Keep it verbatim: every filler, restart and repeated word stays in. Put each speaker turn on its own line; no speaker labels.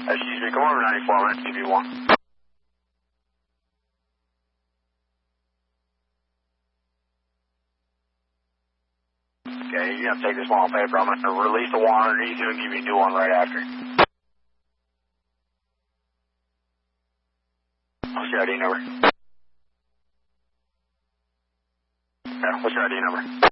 Excuse me, come over ninety-four, I'm going to give you one. Okay, you're going to take this small paper. I'm going to release the one underneath you and give you a new one right after. What's your I D number? Yeah, what's your I D number?